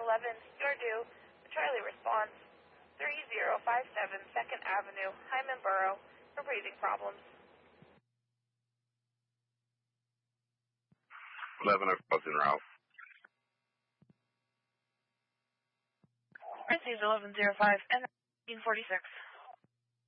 you're due. Charlie responds 3057 2nd Avenue, Hyman Borough, for breathing problems. 11 crossing route. Receives 1105 and 1946.